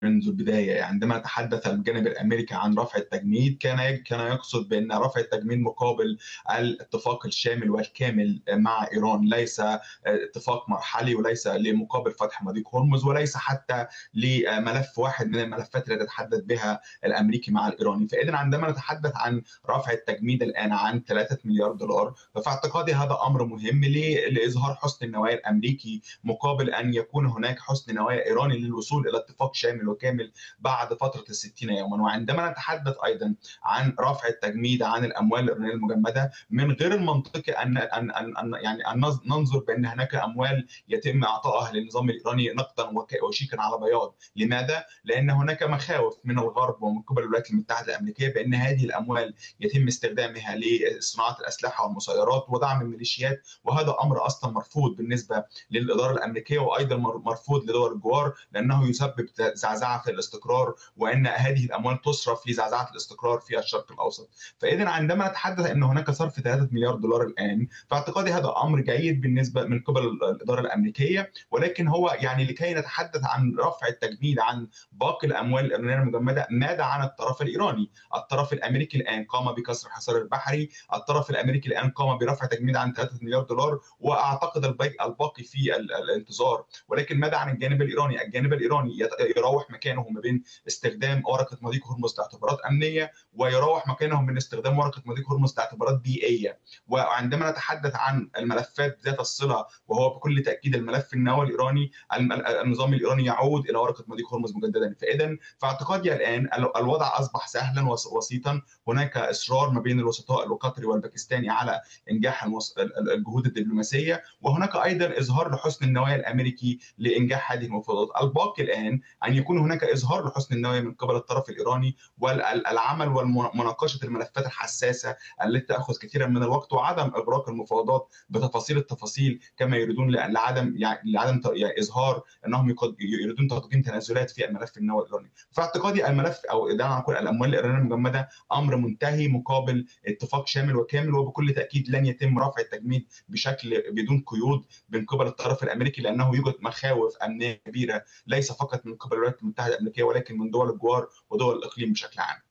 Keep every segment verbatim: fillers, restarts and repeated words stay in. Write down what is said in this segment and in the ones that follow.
منذ البداية. يعني عندما تحدث الجانب الأمريكي عن رفع التجنيد كان كان يقصد بأن رفع التجنيد مقابل الاتفاق الشامل والكامل مع إيران، ليس اتفاق مرحلي وليس لمقابل فتح مضيق هرمز، وليس حتى لملف واحد من الملفات التي يتحدث بها الأمريكي مع الإيراني. فإذا عندما نتحدث عن رفع التجنيد الآن عن ثلاثة مليار دولار، ففي اعتقادي هذا أمر مهم لإظهار حسن النوايا الأمريكي مقابل أن يكون هناك حسن نوايا إيراني للوصول إلى اتفاق شامل وكامل بعد فترة الستين يوما. وعندما نتحدث أيضا عن رفع التجميد عن الأموال الإيرانية المجمدة، من غير المنطقي أن أن أن أن يعني أن ننظر بأن هناك أموال يتم إعطائها للنظام الإيراني نقدا وشيكا على بياض. لماذا؟ لأن هناك مخاوف من الغرب ومن قبل الولايات المتحدة الأمريكية بأن هذه الأموال يتم استخدامها لصناعة الأسلحة والمسيرات ودعم الميليشيات، وهذا أمر أصلا مرفوض بالنسبة للإدارة الأمريكية وأيضا مرفوض لدول الجوار، لأنه يسبب زعزعة في الاستقرار، وأن هذه الأموال تصرف لزعزعة الاستقرار في الشرق الأوسط. فإذا عندما نتحدث أن هناك صرف ثلاثة مليار دولار الآن، فاعتقادي هذا أمر جيد بالنسبة من قبل الإدارة الأمريكية، ولكن هو يعني لكي نتحدث عن رفع التجنيد عن باقي الأموال الإيرانية المجمدة، ماذا عن الطرف الإيراني؟ الطرف الأمريكي الآن قام بكسر الحصار البحري، الطرف الأمريكي الآن قام برفع تجنيد عن ثلاثة مليار دولار، وأعتقد الباقي في الانتظار. ولكن ماذا عن الجانب الإيراني؟ الجانب الإيراني يروح مكانه ما بين استخدام ورقة مضيق هرمز لاعتبارات أمنية، ويروح مكانه من استخدام ورقة مضيق هرمز لاعتبارات بيئية. وعندما نتحدث عن الملفات ذات الصلة، وهو بكل تأكيد الملف النووي الإيراني، النظام الإيراني يعود إلى ورقة مضيق هرمز مجددا. فإذا في اعتقادي الآن الوضع أصبح سهلا وسيطا. هناك إصرار ما بين الوسطاء القطري والباكستاني على إنجاح الجهود الدبلوماسية، وهناك أيضا إظهار لحسن النوايا الأمريكي لإنجاح هذه المفاوضات. الباقي الآن أن يكون هناك إظهار لحسن النوايا من قبل الطرف الإيراني، والعمل ومناقشة الملفات الحساسة التي تأخذ كثيرا من الوقت، وعدم إغراق المفاوضات بتفاصيل التفاصيل كما يريدون، لعدم يعني لعدم يعني إظهار أنهم يريدون تقديم تنازلات في الملف النووي الإيراني. فاعتقادي الملف أو دعنا نقول الأموال الإيرانية المجمدة أمر منتهي مقابل اتفاق شامل وكامل، وبكل تأكيد لن يتم رفع التجميد بشكل بدون قيود من قبل الطرف الأمريكي، لأنه يوجد مخاوف أمنية كبيرة ليس فقط من قبل الولايات المتحدة الأمريكية ولكن من دول الجوار ودول الإقليم بشكل عام.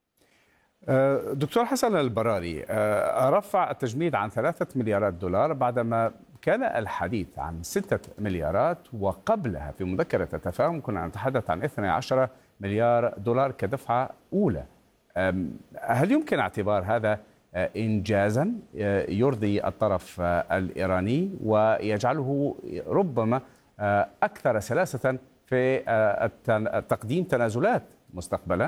دكتور حسن البراري، رفع التجميد عن ثلاثة مليارات دولار بعدما كان الحديث عن ستة مليارات، وقبلها في مذكرة التفاهم كنا نتحدث عن اثني عشر مليار دولار كدفعة أولى. هل يمكن اعتبار هذا إنجازا يرضي الطرف الإيراني ويجعله ربما أكثر سلاسة في تقديم تنازلات مستقبلا؟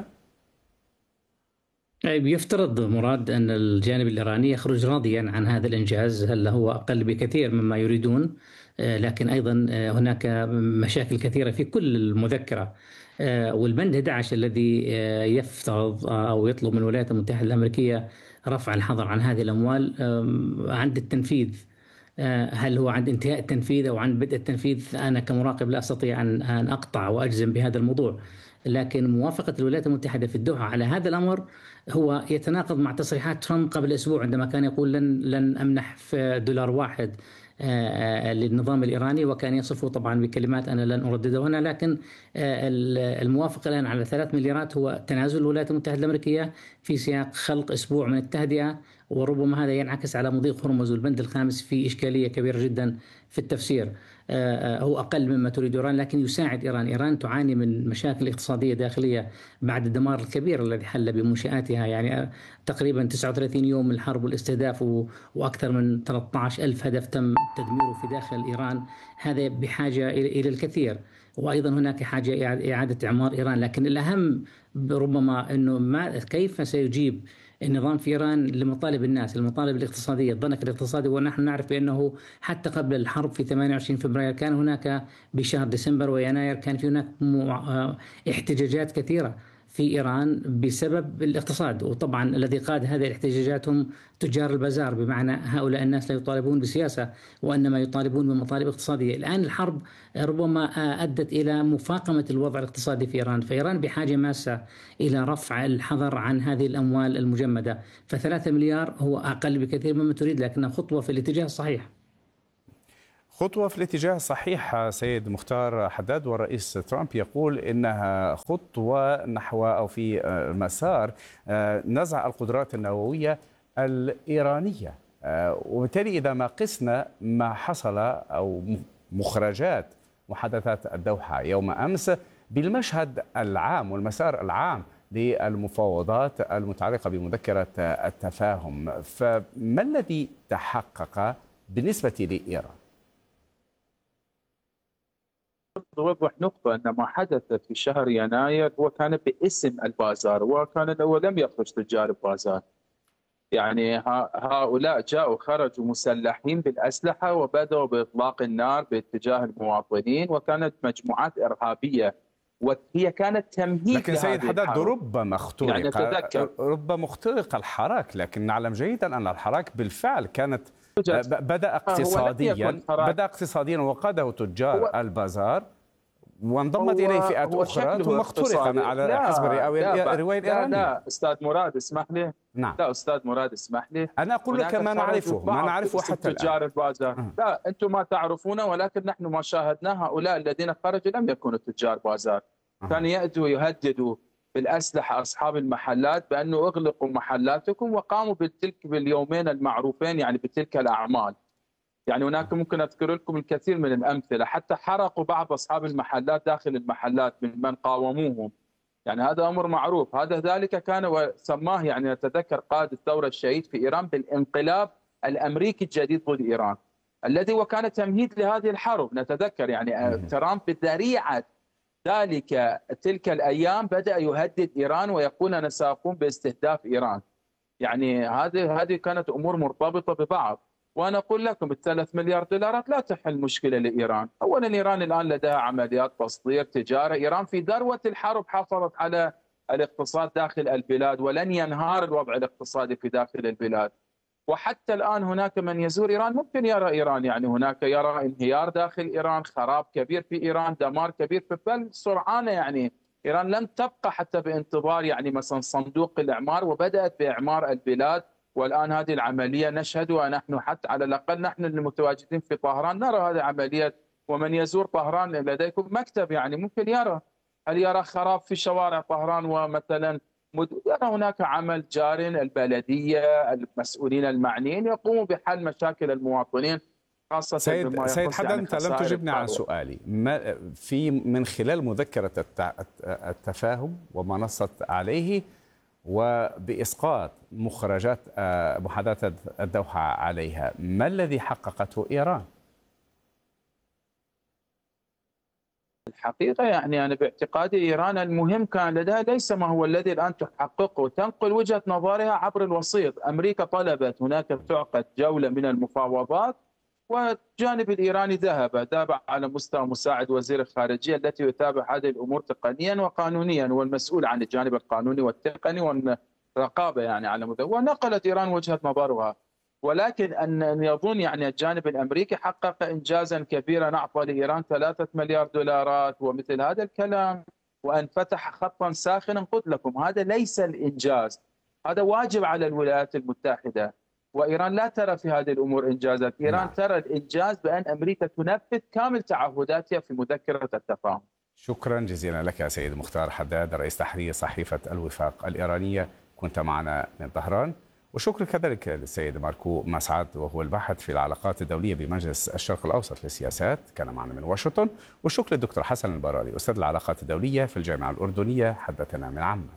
يفترض مراد أن الجانب الإيراني يخرج راضيا عن هذا الإنجاز، هل هو أقل بكثير مما يريدون، لكن أيضا هناك مشاكل كثيرة في كل المذكرة. والبند أحد عشر الذي يفترض أو يطلب من الولايات المتحدة الأمريكية رفع الحظر عن هذه الأموال عند التنفيذ. هل هو عند انتهاء التنفيذ أو عند بدء التنفيذ؟ أنا كمراقب لا أستطيع أن أقطع وأجزم بهذا الموضوع، لكن موافقة الولايات المتحدة في الدوحة على هذا الأمر هو يتناقض مع تصريحات ترامب قبل أسبوع عندما كان يقول لن لن أمنح في دولار واحد للنظام الإيراني، وكان يصفه طبعا بكلمات أنا لن أرددها هنا. لكن الموافقة الآن على ثلاث مليارات هو تنازل الولايات المتحدة الأمريكية في سياق خلق أسبوع من التهدئة، وربما هذا ينعكس على مضيق هرمز والبند الخامس في إشكالية كبيرة جدا في التفسير. هو أقل مما تريد إيران لكن يساعد إيران. إيران تعاني من مشاكل اقتصادية داخلية بعد الدمار الكبير الذي حل بمنشآتها، يعني تقريبا تسعة وثلاثين يوم من الحرب والاستهداف وأكثر من ثلاثة عشر ألف هدف تم تدميره في داخل إيران. هذا بحاجة إلى الكثير، وأيضا هناك حاجة إعادة إعمار إيران. لكن الأهم ربما أنه ما كيف سيجيب النظام في إيران لمطالب الناس، المطالب الاقتصادية، الضنك الاقتصادي. ونحن نعرف بأنه حتى قبل الحرب في ثمانية وعشرين فبراير كان هناك بشهر ديسمبر ويناير كان في هناك احتجاجات كثيرة في إيران بسبب الاقتصاد، وطبعا الذي قاد هذه الاحتجاجات هم تجار البازار، بمعنى هؤلاء الناس لا يطالبون بسياسة وإنما يطالبون بمطالب اقتصادية. الآن الحرب ربما أدت إلى مفاقمة الوضع الاقتصادي في إيران، فإيران بحاجة ماسة إلى رفع الحظر عن هذه الأموال المجمدة. فثلاثة مليار هو أقل بكثير مما تريد لكنها خطوة في الاتجاه الصحيح. خطوة في الاتجاه الصحيح سيد مختار حداد، والرئيس ترامب يقول إنها خطوة نحو أو في مسار نزع القدرات النووية الإيرانية. وبالتالي إذا ما قسنا ما حصل أو مخرجات محادثات الدوحة يوم أمس بالمشهد العام والمسار العام للمفاوضات المتعلقة بمذكرة التفاهم، فما الذي تحقق بالنسبة لإيران؟ نوضح نقطة أن ما حدث في شهر يناير هو كان باسم البازار، وكان هو لم يخرج تجار البازار. يعني هؤلاء جاءوا خرجوا مسلحين بالأسلحة وبدأوا بإطلاق النار باتجاه المواطنين، وكانت مجموعات إرهابية وهي كانت تمهيد. لكن سيد حداد ربما اخترق يعني ربما اخترق الحراك، لكن نعلم جيدا أن الحراك بالفعل كانت بدأ اقتصاديا بدأ اقتصاديا وقاده تجار البازار وانضمت إليه فئات أخرى ثم اخترق على حسب الرواية الإيرانية. لا أستاذ مراد اسمح لي. نعم. لا أستاذ مراد اسمح لي. أنا أقول لك ما نعرفه ما نعرفه حتى الآن. تجار البازار. أه. لا أنتم ما تعرفونه، ولكن نحن ما شاهدناه. هؤلاء الذين خرجوا لم يكونوا تجار بازار. أه. كانوا يأتوا يهددوا بالأسلحة أصحاب المحلات بأنه اغلقوا محلاتكم، وقاموا بتلك باليومين المعروفين يعني بتلك الأعمال. يعني هناك ممكن أذكر لكم الكثير من الأمثلة، حتى حرقوا بعض أصحاب المحلات داخل المحلات من من قاوموهم. يعني هذا أمر معروف. هذا ذلك كان وسماه يعني نتذكر قائد الثورة الشهيد في إيران بالانقلاب الأمريكي الجديد ضد إيران، الذي وكان تمهيد لهذه الحرب. نتذكر يعني ترامب بذريعة ذلك تلك الأيام بدأ يهدد إيران ويقول أنا سأقوم باستهداف إيران. يعني هذه هذه كانت أمور مرتبطة ببعض. وأنا أقول لكم الثلاث مليار دولارات لا تحل مشكلة لإيران. أولا إيران الآن لديها عمليات تصدير، تجارة. إيران في ذروة الحرب حافظت على الاقتصاد داخل البلاد، ولن ينهار الوضع الاقتصادي في داخل البلاد. وحتى الآن هناك من يزور إيران ممكن يرى إيران، يعني هناك يرى انهيار داخل إيران، خراب كبير في إيران، دمار كبير في بل سرعان. يعني إيران لم تبقى حتى بانتظار يعني مثلا صندوق الإعمار، وبدأت بإعمار البلاد. والآن هذه العملية نشهدها نحن، حتى على الأقل نحن المتواجدين في طهران نرى هذه العملية. ومن يزور طهران لديكم مكتب يعني ممكن يرى، هل يرى خراب في شوارع طهران ومثلا يرى هناك عمل جار. البلدية المسؤولين المعنيين يقوموا بحل مشاكل المواطنين، خاصة سيد بما سيد حداد يعني أنت لم تجبني عن سؤالي. ما في من خلال مذكرة التفاهم وما نصت عليه وبإسقاط مخرجات محادثة الدوحة عليها، ما الذي حققته إيران؟ الحقيقة يعني أنا باعتقادي إيران المهم كان لديها ليس ما هو الذي الآن تحققه، تنقل وجهة نظرها عبر الوسيط. أمريكا طلبت هناك تعقد جولة من المفاوضات، والجانب الإيراني ذهب تابع على مستوى مساعد وزير الخارجية التي يتابع هذه الأمور تقنيا وقانونيا، والمسؤول عن الجانب القانوني والتقني والرقابة يعني على مدى. ونقلت إيران وجهة نظرها، ولكن أن يظن يعني الجانب الأمريكي حقق إنجازا كبيرا، أعطى لإيران ثلاثة مليار دولارات ومثل هذا الكلام، وأن فتح خطا ساخنا. قلت لكم هذا ليس الإنجاز، هذا واجب على الولايات المتحدة. وإيران لا ترى في هذه الأمور إنجازات. إيران نعم. ترى الإنجاز بأن أمريكا تنفذ كامل تعهداتها في مذكرة التفاهم. شكرا جزيلا لك يا سيد مختار حداد، رئيس تحرير صحيفة الوفاق الإيرانية، كنت معنا من طهران. وشكرا كذلك للسيد ماركو مسعد وهو الباحث في العلاقات الدولية بمجلس الشرق الأوسط للسياسات، كان معنا من واشنطن. والشكر للدكتور حسن البراري أستاذ العلاقات الدولية في الجامعة الأردنية، حدثنا من عمان.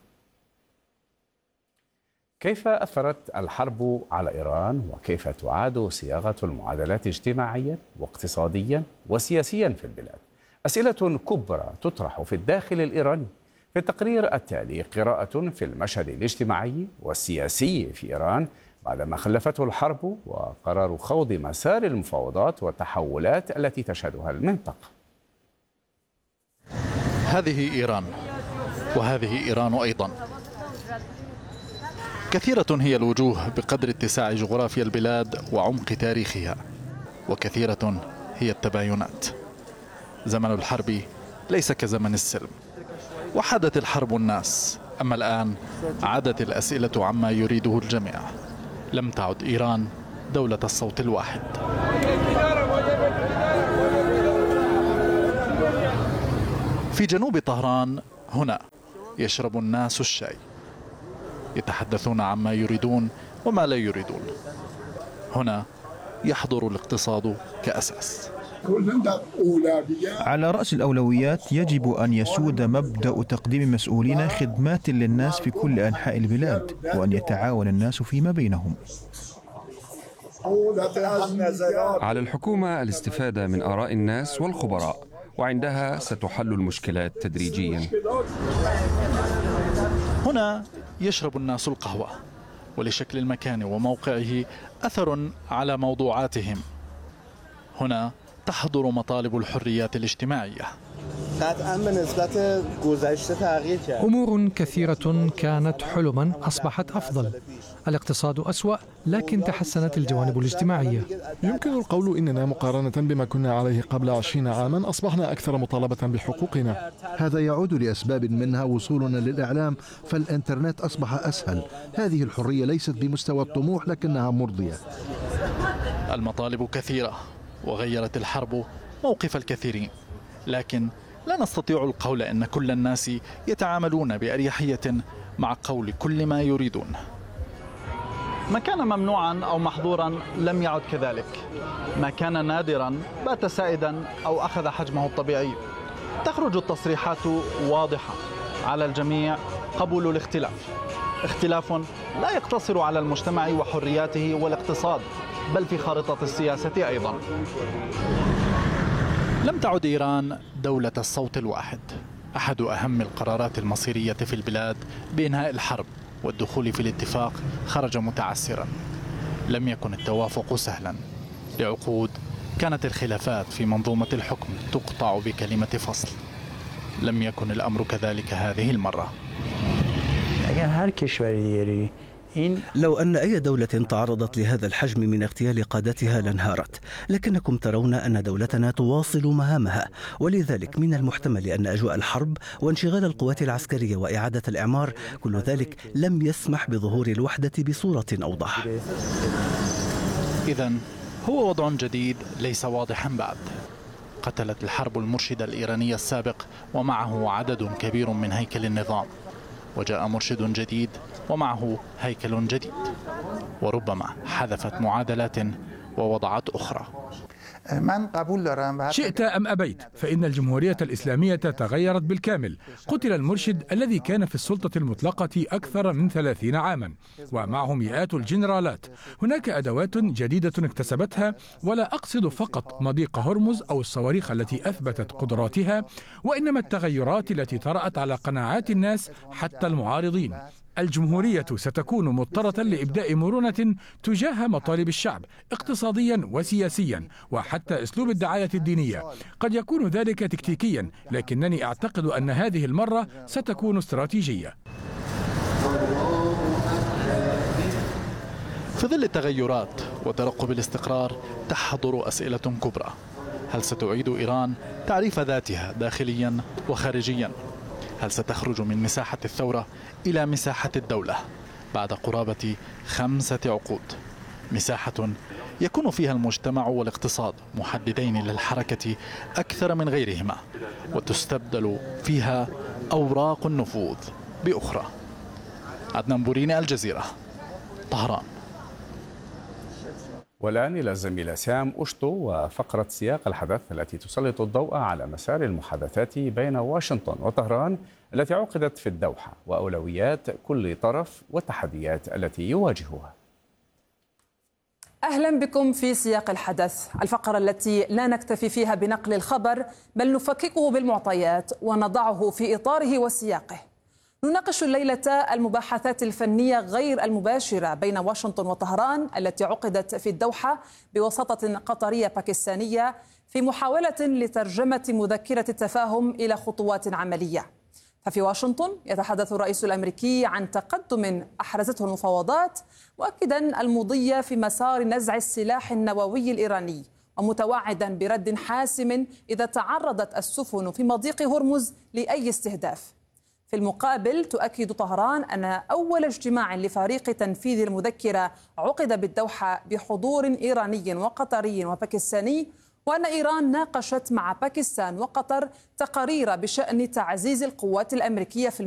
كيف أثرت الحرب على إيران وكيف تعاد صياغة المعادلات اجتماعيا واقتصاديا وسياسيا في البلاد؟ أسئلة كبرى تطرح في الداخل الإيراني. في التقرير التالي قراءة في المشهد الاجتماعي والسياسي في إيران بعدما خلفته الحرب وقرار خوض مسار المفاوضات والتحولات التي تشهدها المنطقة. هذه إيران، وهذه إيران أيضا. كثيرة هي الوجوه بقدر اتساع جغرافيا البلاد وعمق تاريخها، وكثيرة هي التباينات. زمن الحرب ليس كزمن السلم، وحدت الحرب الناس. أما الآن عادت الأسئلة عما يريده الجميع. لم تعد إيران دولة الصوت الواحد. في جنوب طهران هنا يشرب الناس الشاي، يتحدثون عما يريدون وما لا يريدون. هنا يحضر الاقتصاد كأساس. على رأس الأولويات يجب أن يسود مبدأ تقديم مسؤولين خدمات للناس في كل أنحاء البلاد، وأن يتعاون الناس فيما بينهم. على الحكومة الاستفادة من آراء الناس والخبراء، وعندها ستحل المشكلات تدريجيا. هنا يشرب الناس القهوة، ولشكل المكان وموقعه أثر على موضوعاتهم. هنا تحضر مطالب الحريات الاجتماعية. أمور كثيرة كانت حلما أصبحت أفضل. الاقتصاد أسوأ، لكن تحسنت الجوانب الاجتماعية. يمكن القول إننا مقارنة بما كنا عليه قبل عشرين عاما أصبحنا أكثر مطالبة بحقوقنا. هذا يعود لأسباب منها وصولنا للإعلام، فالإنترنت أصبح أسهل. هذه الحرية ليست بمستوى الطموح لكنها مرضية. المطالب كثيرة، وغيرت الحرب موقف الكثيرين، لكن لا نستطيع القول أن كل الناس يتعاملون بأريحية مع قول كل ما يريدون. ما كان ممنوعا أو محظورا لم يعد كذلك. ما كان نادرا بات سائدا أو أخذ حجمه الطبيعي. تخرج التصريحات واضحة، على الجميع قبول الاختلاف. اختلاف لا يقتصر على المجتمع وحرياته والاقتصاد، بل في خارطة السياسة أيضا. لم تعد إيران دولة الصوت الواحد. أحد أهم القرارات المصيرية في البلاد بإنهاء الحرب والدخول في الاتفاق خرج متعسرا. لم يكن التوافق سهلا. لعقود كانت الخلافات في منظومة الحكم تقطع بكلمة فصل. لم يكن الأمر كذلك هذه المرة. لو أن أي دولة تعرضت لهذا الحجم من اغتيال قادتها لانهارت، لكنكم ترون أن دولتنا تواصل مهامها، ولذلك من المحتمل أن أجواء الحرب وانشغال القوات العسكرية وإعادة الإعمار كل ذلك لم يسمح بظهور الوحدة بصورة أوضح. إذن هو وضع جديد ليس واضحا بعد. قتلت الحرب المرشد الإيراني السابق ومعه عدد كبير من هيكل النظام، وجاء مرشد جديد ومعه هيكل جديد، وربما حذفت معادلات ووضعت أخرى. شئت أم أبيت فإن الجمهورية الإسلامية تغيرت بالكامل. قتل المرشد الذي كان في السلطة المطلقة أكثر من ثلاثين عاما، ومعه مئات الجنرالات. هناك أدوات جديدة اكتسبتها، ولا أقصد فقط مضيق هرمز أو الصواريخ التي أثبتت قدراتها، وإنما التغيرات التي طرأت على قناعات الناس حتى المعارضين. الجمهورية ستكون مضطرة لإبداء مرونة تجاه مطالب الشعب اقتصاديا وسياسيا، وحتى أسلوب الدعاية الدينية. قد يكون ذلك تكتيكيا، لكنني أعتقد أن هذه المرة ستكون استراتيجية. في ظل التغيرات وترقب الاستقرار تحضر أسئلة كبرى. هل ستعيد إيران تعريف ذاتها داخليا وخارجيا؟ هل ستخرج من مساحة الثورة إلى مساحة الدولة بعد قرابة خمسة عقود؟ مساحة يكون فيها المجتمع والاقتصاد محددين للحركة أكثر من غيرهما، وتستبدل فيها أوراق النفوذ بأخرى. عدنان بوريني، الجزيرة، طهران. والآن إلى الزميلة سام أشطو وفقرة سياق الحدث التي تسلط الضوء على مسار المحادثات بين واشنطن وطهران التي عقدت في الدوحة، وأولويات كل طرف والتحديات التي يواجهها. أهلا بكم في سياق الحدث، الفقرة التي لا نكتفي فيها بنقل الخبر بل نفككه بالمعطيات ونضعه في إطاره وسياقه. نناقش الليلة المباحثات الفنية غير المباشرة بين واشنطن وطهران التي عقدت في الدوحة بوساطة قطرية باكستانية في محاولة لترجمة مذكرة التفاهم إلى خطوات عملية. ففي واشنطن يتحدث الرئيس الأمريكي عن تقدم أحرزته المفاوضات، مؤكدا المضي في مسار نزع السلاح النووي الإيراني، ومتوعدا برد حاسم إذا تعرضت السفن في مضيق هرمز لأي استهداف. في المقابل تؤكد طهران أن أول اجتماع لفريق تنفيذ المذكرة عقد بالدوحة بحضور إيراني وقطري وباكستاني، وأن إيران ناقشت مع باكستان وقطر تقارير بشأن تعزيز القوات الأمريكية في